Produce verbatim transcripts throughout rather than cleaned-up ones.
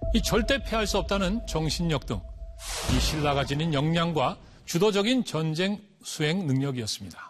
이 절대 패할 수 없다는 정신력 등 이 신라가 지닌 역량과 주도적인 전쟁 수행 능력이었습니다.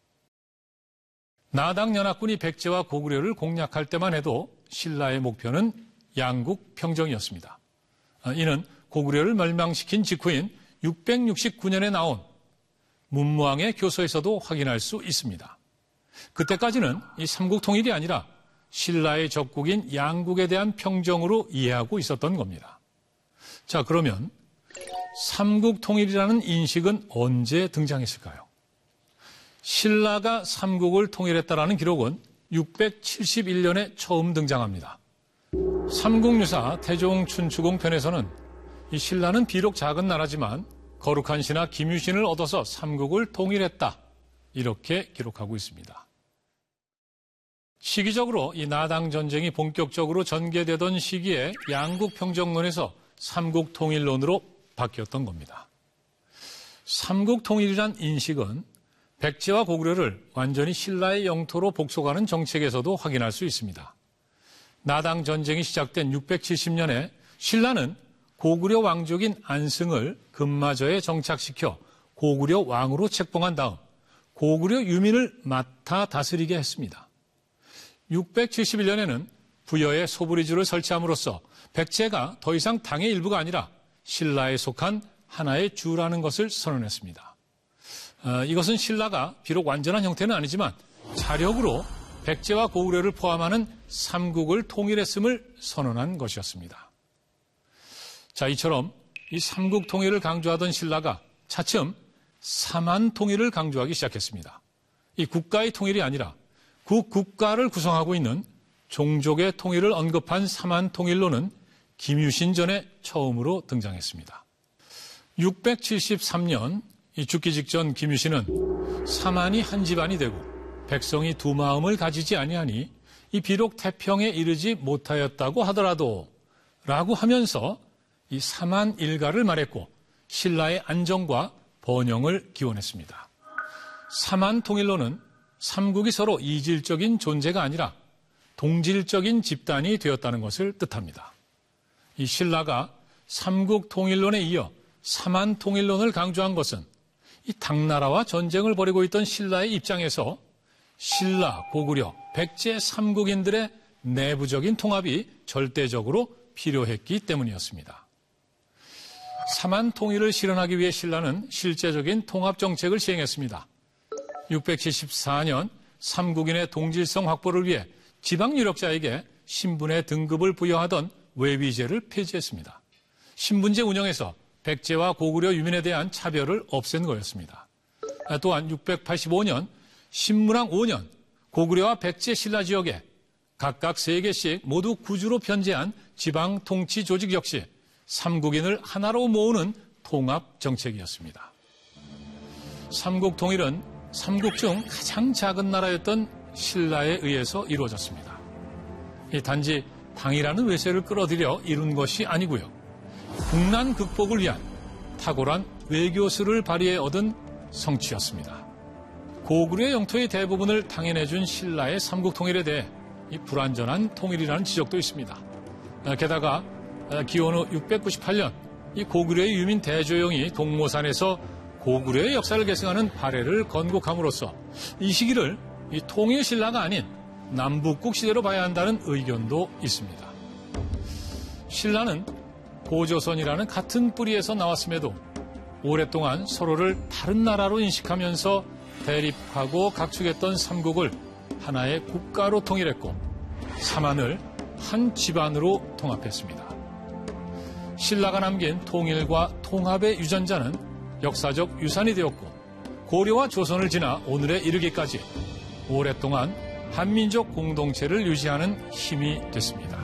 나당 연합군이 백제와 고구려를 공략할 때만 해도 신라의 목표는 양국 평정이었습니다. 이는 고구려를 멸망시킨 직후인 육백육십구 년에 나온 문무왕의 교서에서도 확인할 수 있습니다. 그때까지는 이 삼국 통일이 아니라 신라의 적국인 양국에 대한 평정으로 이해하고 있었던 겁니다. 자, 그러면 삼국 통일이라는 인식은 언제 등장했을까요? 신라가 삼국을 통일했다라는 기록은 육백칠십일 년에 처음 등장합니다. 삼국유사 태종춘추공 편에서는 이 신라는 비록 작은 나라지만 거룩한 신하 김유신을 얻어서 삼국을 통일했다, 이렇게 기록하고 있습니다. 시기적으로 이 나당 전쟁이 본격적으로 전개되던 시기에 양국 평정론에서 삼국 통일론으로 바뀌었던 겁니다. 삼국 통일이란 인식은 백제와 고구려를 완전히 신라의 영토로 복속하는 정책에서도 확인할 수 있습니다. 나당 전쟁이 시작된 육백칠십 년에 신라는 고구려 왕족인 안승을 금마저에 정착시켜 고구려 왕으로 책봉한 다음 고구려 유민을 맡아 다스리게 했습니다. 육백칠십일 년에는 부여에 소브리주를 설치함으로써 백제가 더 이상 당의 일부가 아니라 신라에 속한 하나의 주라는 것을 선언했습니다. 어, 이것은 신라가 비록 완전한 형태는 아니지만 자력으로 백제와 고구려를 포함하는 삼국을 통일했음을 선언한 것이었습니다. 자, 이처럼 이 삼국 통일을 강조하던 신라가 차츰 삼한 통일을 강조하기 시작했습니다. 이 국가의 통일이 아니라 그 국가를 구성하고 있는 종족의 통일을 언급한 삼한 통일론은 김유신 전에 처음으로 등장했습니다. 육백칠십삼 년 이 죽기 직전 김유신은 삼한이 한 집안이 되고 백성이 두 마음을 가지지 아니하니 이 비록 태평에 이르지 못하였다고 하더라도 라고 하면서 이 삼한 일가를 말했고 신라의 안정과 번영을 기원했습니다. 삼한 통일론은 삼국이 서로 이질적인 존재가 아니라 동질적인 집단이 되었다는 것을 뜻합니다. 이 신라가 삼국 통일론에 이어 삼한 통일론을 강조한 것은 이 당나라와 전쟁을 벌이고 있던 신라의 입장에서 신라, 고구려, 백제 삼국인들의 내부적인 통합이 절대적으로 필요했기 때문이었습니다. 삼한 통일을 실현하기 위해 신라는 실제적인 통합 정책을 시행했습니다. 육백칠십사 년 삼국인의 동질성 확보를 위해 지방 유력자에게 신분의 등급을 부여하던 외위제를 폐지했습니다. 신분제 운영에서 백제와 고구려 유민에 대한 차별을 없앤 거였습니다. 또한 육백팔십오 년 신문왕 오 년 고구려와 백제 신라 지역에 각각 세 개씩 모두 구주로 편제한 지방 통치 조직 역시 삼국인을 하나로 모으는 통합 정책이었습니다. 삼국 통일은 삼국 중 가장 작은 나라였던 신라에 의해서 이루어졌습니다. 단지 당이라는 외세를 끌어들여 이룬 것이 아니고요. 국난 극복을 위한 탁월한 외교술을 발휘해 얻은 성취였습니다. 고구려의 영토의 대부분을 당해내준 신라의 삼국 통일에 대해 이 불완전한 통일이라는 지적도 있습니다. 게다가 기원 후 육백구십팔 년 이 고구려의 유민 대조영이 동모산에서 고구려의 역사를 계승하는 발해를 건국함으로써 이 시기를 이 통일 신라가 아닌 남북국 시대로 봐야 한다는 의견도 있습니다. 신라는 고조선이라는 같은 뿌리에서 나왔음에도 오랫동안 서로를 다른 나라로 인식하면서 대립하고 각축했던 삼국을 하나의 국가로 통일했고 삼한을 한 집안으로 통합했습니다. 신라가 남긴 통일과 통합의 유전자는 역사적 유산이 되었고 고려와 조선을 지나 오늘에 이르기까지 오랫동안 한민족 공동체를 유지하는 힘이 됐습니다.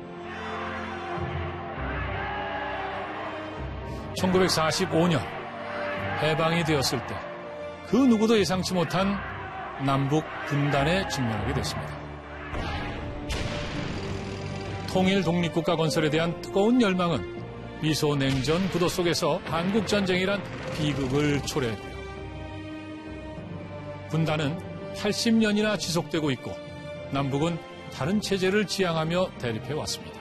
천구백사십오 년 해방이 되었을 때 그 누구도 예상치 못한 남북 분단에 직면하게 됐습니다. 통일 독립국가 건설에 대한 뜨거운 열망은 미소 냉전 구도 속에서 한국전쟁이란 비극을 초래했고요. 분단은 팔십 년이나 지속되고 있고 남북은 다른 체제를 지향하며 대립해 왔습니다.